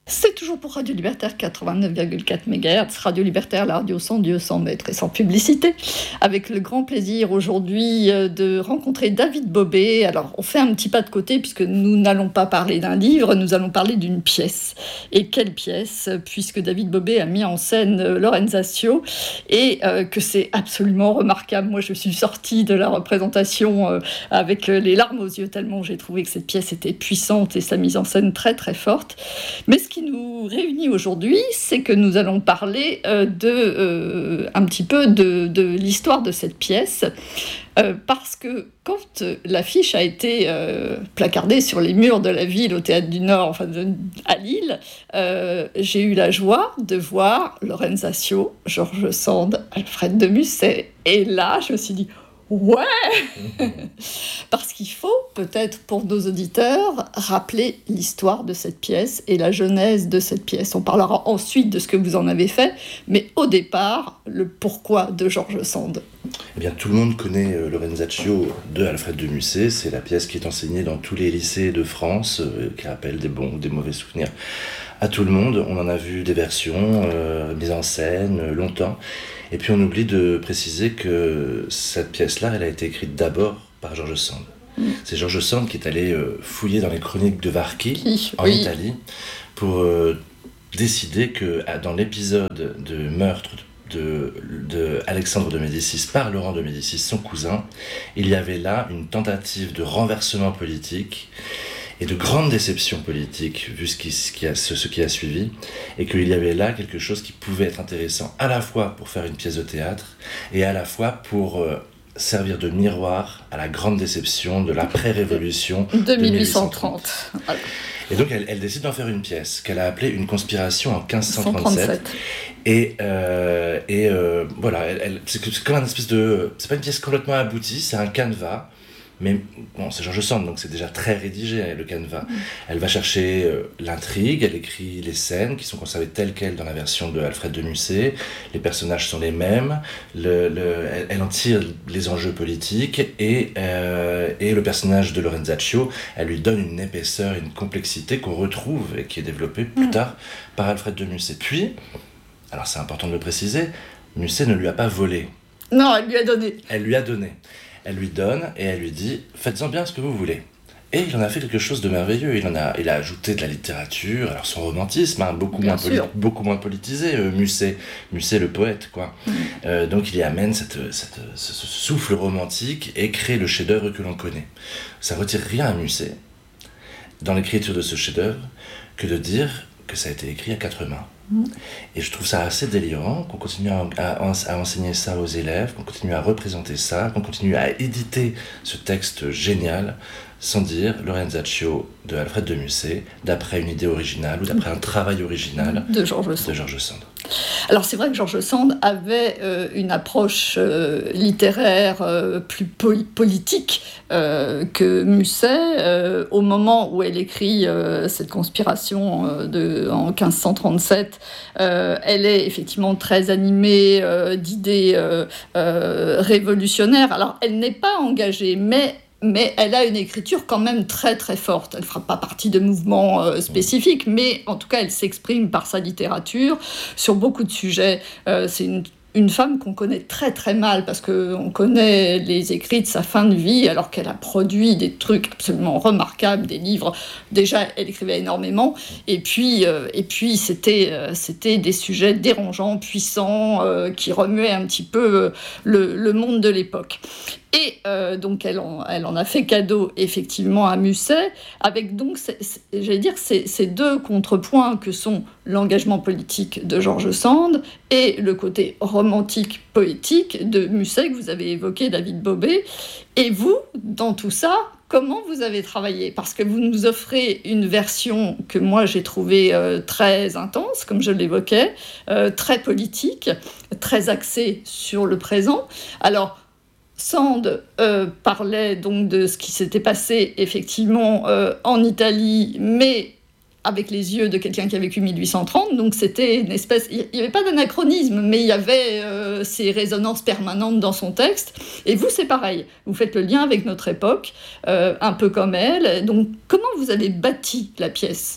C'est toujours pour Radio Libertaire 89,4 MHz, Radio Libertaire, la radio sans Dieu, sans maître et sans publicité. Avec le grand plaisir aujourd'hui de rencontrer David Bobet. Alors, on fait un petit pas de côté puisque nous n'allons pas parler d'un livre, nous allons parler d'une pièce. Et quelle pièce, puisque David Bobet a mis en scène Lorenzaccio et que c'est absolument remarquable. Moi, je suis sortie de la représentation avec les larmes aux yeux tellement j'ai trouvé que cette pièce était puissante et sa mise en scène très très forte. Mais ce qui nous réunit aujourd'hui, c'est que nous allons parler un petit peu de l'histoire de cette pièce, parce que quand l'affiche a été placardée sur les murs de la ville au Théâtre du Nord, à Lille, j'ai eu la joie de voir Lorenzaccio, George Sand, Alfred de Musset. Et là, je me suis dit... Ouais. Parce qu'il faut peut-être pour nos auditeurs rappeler l'histoire de cette pièce et la genèse de cette pièce. On parlera ensuite de ce que vous en avez fait, mais au départ, le pourquoi de George Sand. Eh bien, tout le monde connaît Lorenzaccio de Alfred de Musset. C'est la pièce qui est enseignée dans tous les lycées de France, qui rappelle des bons ou des mauvais souvenirs à tout le monde. On en a vu des versions mises en scène longtemps. Et puis on oublie de préciser que cette pièce-là, elle a été écrite d'abord par George Sand. C'est George Sand qui est allé fouiller dans les chroniques de Varchi, en Italie, pour décider que dans l'épisode de meurtre de Alexandre de Médicis par Laurent de Médicis, son cousin, il y avait là une tentative de renversement politique et de grande déception politique, vu ce qui a suivi, et qu'il y avait là quelque chose qui pouvait être intéressant, à la fois pour faire une pièce de théâtre, et à la fois pour servir de miroir à la grande déception de l'après-révolution de 1830. Et donc elle décide d'en faire une pièce, qu'elle a appelée Une conspiration en 1537. Et voilà, c'est comme une espèce de... C'est pas une pièce complètement aboutie, c'est un canevas. Mais bon, c'est George Sand, donc c'est déjà très rédigé, le canevas. Elle va chercher l'intrigue, elle écrit les scènes qui sont conservées telles quelles dans la version de Alfred de Musset. Les personnages sont les mêmes, elle en tire les enjeux politiques et le personnage de Lorenzaccio, elle lui donne une épaisseur, une complexité qu'on retrouve et qui est développée plus tard par Alfred de Musset. Puis, alors c'est important de le préciser, Musset ne lui a pas volé. Non, elle lui a donné. Elle lui a donné. Elle lui donne et elle lui dit « Faites-en bien ce que vous voulez ». Et il en a fait quelque chose de merveilleux. Il a ajouté de la littérature, alors son romantisme, beaucoup moins politisé, Musset le poète, quoi. Donc il y amène ce souffle romantique et crée le chef-d'œuvre que l'on connaît. Ça retire rien à Musset, dans l'écriture de ce chef-d'œuvre, que de dire que ça a été écrit à 4 mains. Et je trouve ça assez délirant qu'on continue à enseigner ça aux élèves, qu'on continue à représenter ça, qu'on continue à éditer ce texte génial sans dire Lorenzaccio de Alfred de Musset d'après une idée originale ou d'après un travail original de George Sand. Alors c'est vrai que George Sand avait une approche littéraire plus politique que Musset. Au moment où elle écrit cette conspiration en 1537, elle est effectivement très animée d'idées révolutionnaires. Alors elle n'est pas engagée, mais elle a une écriture quand même très très forte. Elle ne fera pas partie de mouvements spécifiques, mais en tout cas elle s'exprime par sa littérature sur beaucoup de sujets. C'est une femme qu'on connaît très très mal parce qu'on connaît les écrits de sa fin de vie alors qu'elle a produit des trucs absolument remarquables, des livres. Déjà elle écrivait énormément et puis c'était des sujets dérangeants, puissants, qui remuaient un petit peu le monde de l'époque. Et donc elle en a fait cadeau effectivement à Musset, avec donc ces deux contrepoints que sont l'engagement politique de George Sand et le côté romantique poétique de Musset que vous avez évoqué, David Bobet. Et vous, dans tout ça, comment vous avez travaillé ? Parce que vous nous offrez une version que moi j'ai trouvée très intense, comme je l'évoquais, très politique, très axée sur le présent. Alors Sand parlait donc de ce qui s'était passé effectivement en Italie, mais avec les yeux de quelqu'un qui a vécu 1830, donc c'était une espèce... Il n'y avait pas d'anachronisme, mais il y avait ces résonances permanentes dans son texte. Et vous, c'est pareil. Vous faites le lien avec notre époque, un peu comme elle. Donc, comment vous avez bâti la pièce ?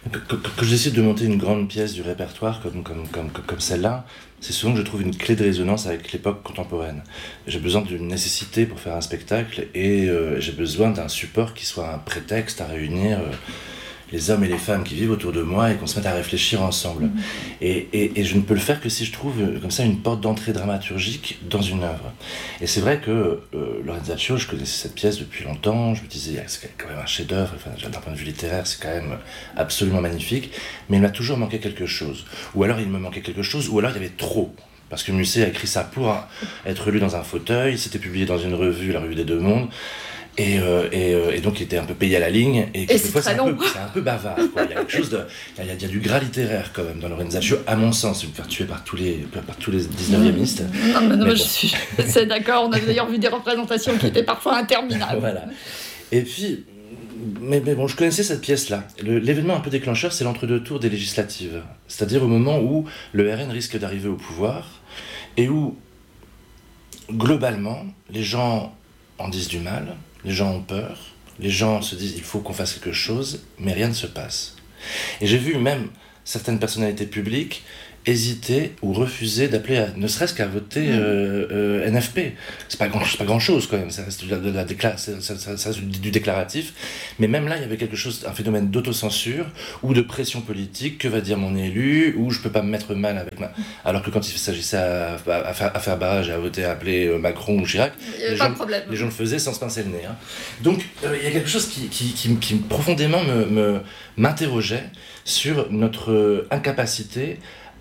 Quand je décide de monter une grande pièce du répertoire comme celle-là, c'est souvent que je trouve une clé de résonance avec l'époque contemporaine. J'ai besoin d'une nécessité pour faire un spectacle et j'ai besoin d'un support qui soit un prétexte à réunir les hommes et les femmes qui vivent autour de moi et qu'on se mette à réfléchir ensemble. Et je ne peux le faire que si je trouve comme ça une porte d'entrée dramaturgique dans une œuvre. Et c'est vrai que Lorenzaccio, je connaissais cette pièce depuis longtemps, je me disais c'est quand même un chef-d'œuvre, enfin, d'un point de vue littéraire c'est quand même absolument magnifique, mais il m'a toujours manqué quelque chose. Ou alors il me manquait quelque chose, ou alors il y avait trop. Parce que Musset a écrit ça pour être lu dans un fauteuil, c'était publié dans une revue, la revue des Deux Mondes, et donc il était un peu payé à la ligne, et quelquefois c'est un peu bavard, quoi. Il y a quelque chose de, il y a du gras littéraire quand même dans Lorenzaccio, à mon sens, me faire tuer par tous les 19e-istes. Non, je suis assez d'accord, on a d'ailleurs vu des représentations qui étaient parfois interminables. Voilà. Et puis, mais bon, je connaissais cette pièce-là. L'événement un peu déclencheur, c'est l'entre-deux tours des législatives, c'est-à-dire au moment où le RN risque d'arriver au pouvoir, et où, globalement, les gens en disent du mal, les gens ont peur, les gens se disent il faut qu'on fasse quelque chose, mais rien ne se passe. Et j'ai vu même certaines personnalités publiques hésiter ou refuser d'appeler, ne serait-ce qu'à voter NFP. C'est pas grand chose quand même, ça reste ça reste du déclaratif, mais même là il y avait quelque chose, un phénomène d'autocensure ou de pression politique, que va dire mon élu, ou je peux pas me mettre mal avec alors que quand il s'agissait à faire barrage et à voter, à appeler Macron ou Chirac, les gens le faisaient sans se pincer le nez. Donc il y a quelque chose qui profondément m'interrogeait sur notre incapacité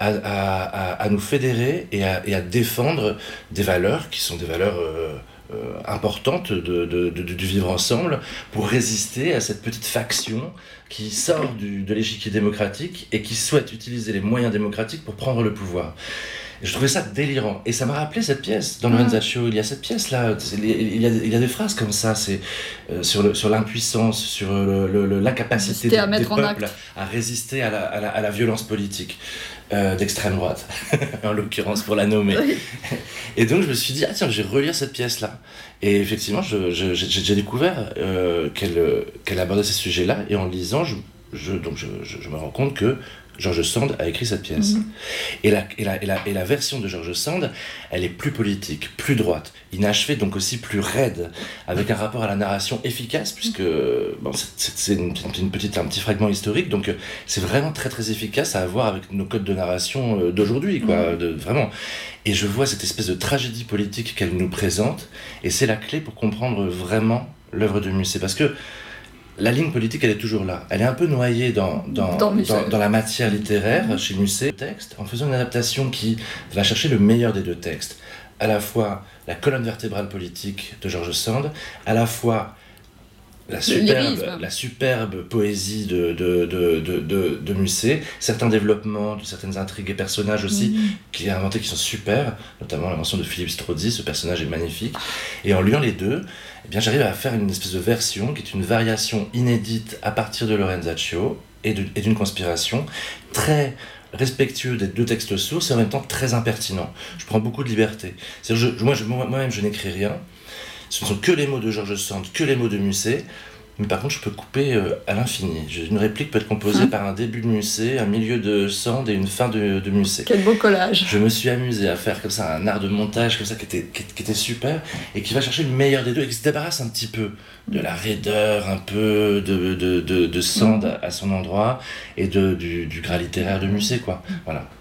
à nous fédérer et à défendre des valeurs qui sont des valeurs importantes du vivre ensemble, pour résister à cette petite faction qui sort de l'échiquier démocratique et qui souhaite utiliser les moyens démocratiques pour prendre le pouvoir. Et je trouvais ça délirant. Et ça m'a rappelé cette pièce. Dans Lorenzaccio, il y a cette pièce-là. Il y a des phrases comme ça. C'est sur l'impuissance, sur l'incapacité des peuples à résister à la violence politique d'extrême droite, en l'occurrence pour la nommer. Et donc je me suis dit, tiens, je vais relire cette pièce-là. Et effectivement, j'ai découvert qu'elle abordait ces sujets-là. Et en lisant, je me rends compte que George Sand a écrit cette pièce. Et la version de George Sand, elle est plus politique, plus droite, inachevée, donc aussi plus raide, avec un rapport à la narration efficace, puisque c'est un petit fragment historique, donc c'est vraiment très très efficace à avoir avec nos codes de narration d'aujourd'hui, quoi, vraiment. Et je vois cette espèce de tragédie politique qu'elle nous présente, et c'est la clé pour comprendre vraiment l'œuvre de Musset, parce que la ligne politique, elle est toujours là. Elle est un peu noyée dans la matière littéraire chez Musset. En faisant une adaptation qui va chercher le meilleur des deux textes. À la fois la colonne vertébrale politique de George Sand, à la fois la superbe poésie de Musset, certains développements de certaines intrigues et personnages aussi qu'il a inventés qui sont super, notamment l'invention de Philippe Strozzi, ce personnage est magnifique. Et en liant les deux, eh bien, j'arrive à faire une espèce de version qui est une variation inédite à partir de Lorenzaccio et d'une conspiration très respectueux des deux textes sources et en même temps très impertinent. Je prends beaucoup de liberté. Moi-même, je n'écris rien. Ce ne sont que les mots de George Sand, que les mots de Musset, mais par contre je peux couper à l'infini. Une réplique peut être composée par un début de Musset, un milieu de Sand et une fin de Musset. Quel beau collage. Je me suis amusé à faire comme ça un art de montage comme ça qui était super et qui va chercher le meilleur des deux et qui se débarrasse un petit peu de la raideur un peu de Sand à son endroit et du gras littéraire de Musset, quoi. Voilà.